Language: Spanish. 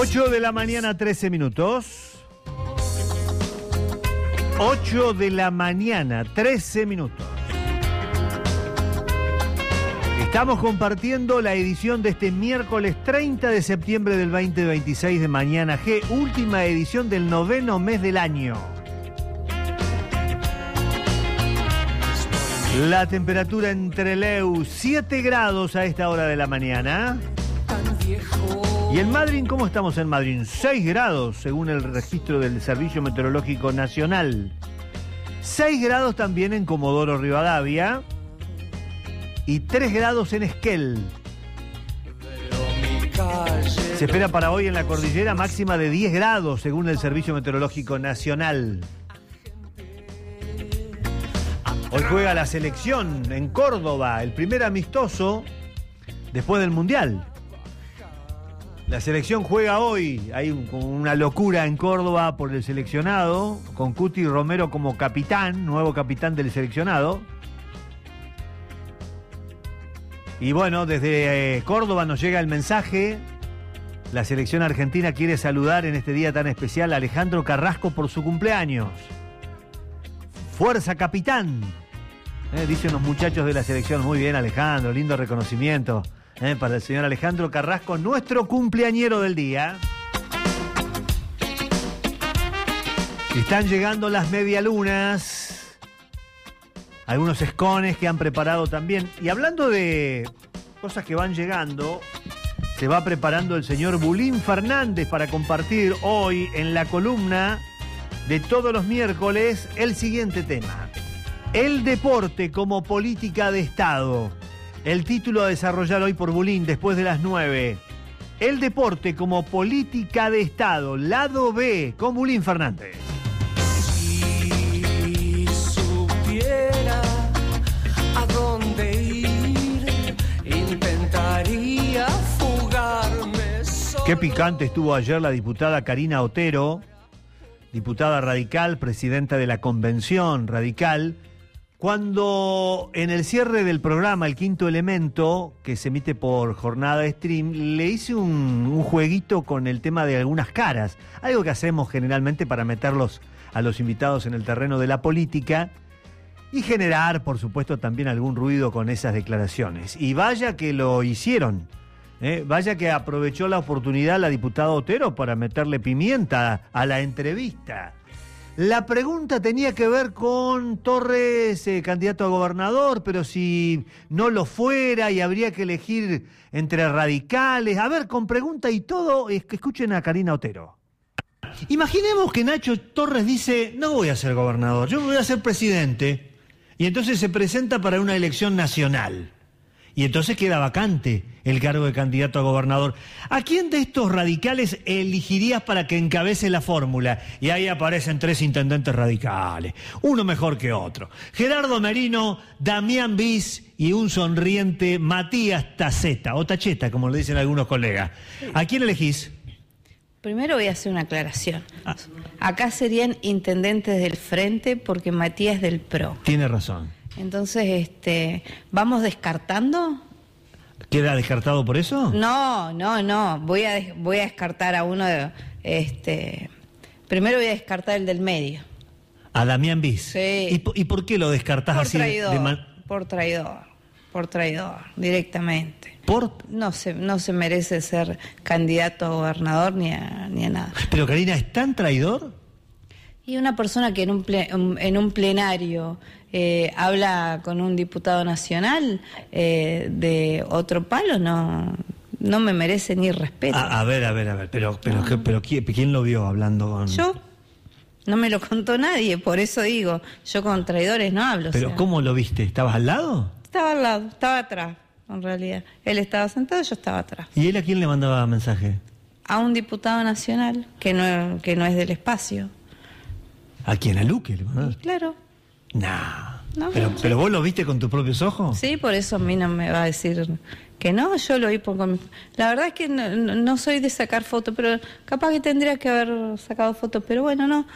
8 de la mañana, 13 minutos. 8 de la mañana, 13 minutos. Estamos compartiendo la edición de este miércoles 30 de septiembre del 2026 de Mañana G, última edición del 9º mes del año. La temperatura en Trelew, 7 grados a esta hora de la mañana. Y en Madrid, ¿cómo estamos en Madrid? 6 grados, según el registro del Servicio Meteorológico Nacional. 6 grados también en Comodoro Rivadavia. Y 3 grados en Esquel. Se espera para hoy en la cordillera máxima de 10 grados, según el Servicio Meteorológico Nacional. Hoy juega la selección en Córdoba, el primer amistoso después del Mundial. La selección juega hoy, hay una locura en Córdoba por el seleccionado, con Cuti Romero como capitán, nuevo capitán del seleccionado. Y bueno, desde Córdoba nos llega el mensaje. La selección argentina quiere saludar en este día tan especial a Alejandro Carrasco por su cumpleaños. ¡Fuerza, capitán! Dicen los muchachos de la selección. Muy bien, Alejandro, lindo reconocimiento para el señor Alejandro Carrasco, nuestro cumpleañero del día. Están llegando las medialunas. Algunos escones que han preparado también. Y hablando de cosas que van llegando, se va preparando el señor Bulín Fernández para compartir hoy en la columna de todos los miércoles el siguiente tema: el deporte como política de Estado. El título a desarrollar hoy por Bulín después de las 9. El deporte como política de Estado, lado B, con Bulín Fernández. Si supiera a dónde ir, intentaría fugarme solo. Qué picante estuvo ayer la diputada Karina Otero, diputada radical, presidenta de la Convención Radical, cuando en el cierre del programa El Quinto Elemento, que se emite por jornada de stream, le hice un jueguito con el tema de algunas caras, algo que hacemos generalmente para meterlos a los invitados en el terreno de la política y generar, por supuesto, también algún ruido con esas declaraciones. Y vaya que lo hicieron. Vaya que aprovechó la oportunidad la diputada Otero para meterle pimienta a la entrevista. La pregunta tenía que ver con Torres, candidato a gobernador, pero si no lo fuera y habría que elegir entre radicales. A ver, con pregunta y todo, escuchen a Karina Otero. Imaginemos que Nacho Torres dice: no voy a ser gobernador, yo voy a ser presidente. Y entonces se presenta para una elección nacional. Y entonces queda vacante el cargo de candidato a gobernador. ¿A quién de estos radicales elegirías para que encabece la fórmula? Y ahí aparecen 3 intendentes radicales, uno mejor que otro: Gerardo Merino, Damián Bis y un sonriente Matías Taceta, o Tacheta, como le dicen algunos colegas. ¿A quién elegís? Primero voy a hacer una aclaración. Acá serían intendentes del Frente porque Matías es del PRO. Tiene razón. Entonces, ¿vamos descartando? ¿Queda descartado por eso? No. Voy a descartar a uno de... primero voy a descartar el del medio. ¿A Damián Bis? Sí. ¿Y por qué lo descartás Por así? traidor, por traidor, directamente. No se merece ser candidato a gobernador ni a nada. Pero Karina, ¿es tan traidor? Y una persona que en un plenario habla con un diputado nacional de otro palo, no me merece ni respeto. A ver, pero ¿quién lo vio hablando con...? Yo. No me lo contó nadie, por eso digo, yo con traidores no hablo. ¿Pero ¿cómo lo viste? ¿Estabas al lado? Estaba al lado, estaba atrás, en realidad. Él estaba sentado, yo estaba atrás. ¿Y él a quién le mandaba mensaje? A un diputado nacional que no es del espacio. ¿A quién? ¿A Luque? Claro. No, pero vos lo viste con tus propios ojos. Sí, por eso a mí no me va a decir que no, yo lo vi la verdad es que no soy de sacar fotos, pero capaz que tendría que haber sacado fotos, pero bueno, no.